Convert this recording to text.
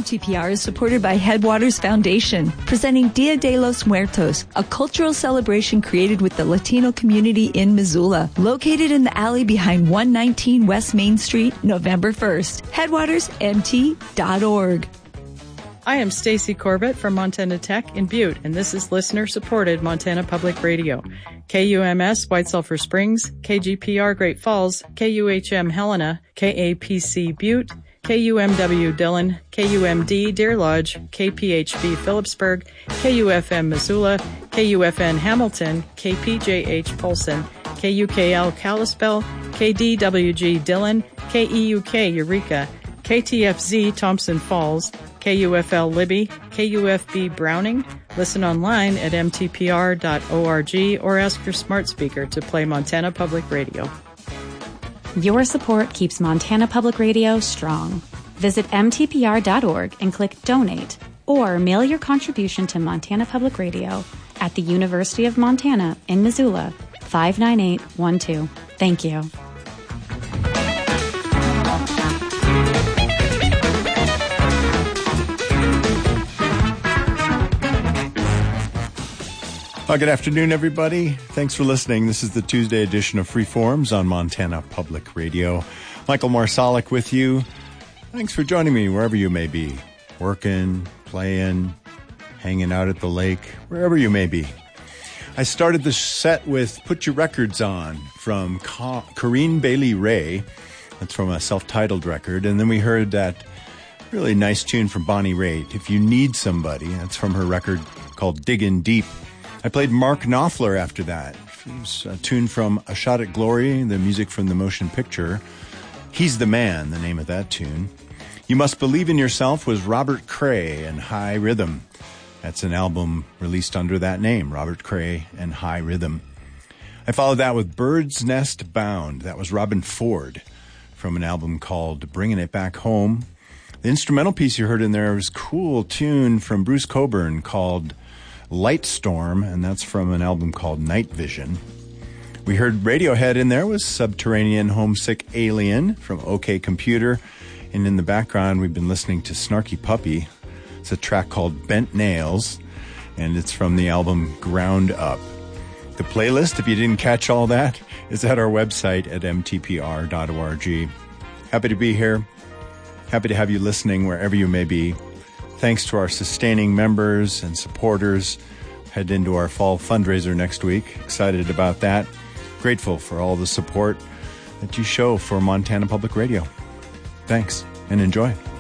MTPR is supported by Headwaters Foundation, presenting Dia de los Muertos, a cultural celebration created with the Latino community in Missoula, located in the alley behind 119 West Main Street, November 1st. HeadwatersMT.org. I am Stacy Corbett from Montana Tech in Butte, and this is listener-supported Montana Public Radio. KUMS White Sulphur Springs, KGPR Great Falls, KUHM Helena, KAPC Butte, KUMW Dillon, KUMD Deer Lodge, KPHB Phillipsburg, KUFM Missoula, KUFN Hamilton, KPJH Polson, KUKL Kalispell, KDWG Dillon, KEUK Eureka, KTFZ Thompson Falls, KUFL Libby, KUFB Browning. Listen online at mtpr.org or ask your smart speaker to play Montana Public Radio. Your support keeps Montana Public Radio strong. Visit mtpr.org and click Donate, or mail your contribution to Montana Public Radio at the University of Montana in Missoula, 59812. Thank you. Good afternoon, everybody. Thanks for listening. This is the Tuesday edition of Freeforms on Montana Public Radio. Michael Marsalic with you. Thanks for joining me wherever you may be. Working, playing, hanging out at the lake, wherever you may be. I started the set with Put Your Records On from Corinne Bailey Rae. That's from a self-titled record. And then we heard that really nice tune from Bonnie Raitt, If You Need Somebody. That's from her record called Diggin' Deep. I played Mark Knopfler after that. It was a tune from A Shot at Glory, the music from the motion picture. He's the Man, the name of that tune. You Must Believe in Yourself was Robert Cray and High Rhythm. That's an album released under that name, Robert Cray and High Rhythm. I followed that with Bird's Nest Bound. That was Robin Ford from an album called Bringing It Back Home. The instrumental piece you heard in there was a cool tune from Bruce Cockburn called Light Storm, and that's from an album called Night Vision. We heard Radiohead in there with Subterranean Homesick Alien from OK Computer, and in the background we've been listening to Snarky Puppy. It's a track called Bent Nails, and it's from the album Ground Up. The playlist, if you didn't catch all that, is at our website at mtpr.org. Happy to be here. Happy to have you listening wherever you may be. Thanks to our sustaining members and supporters. Head into our fall fundraiser next week. Excited about that. Grateful for all the support that you show for Montana Public Radio. Thanks and enjoy.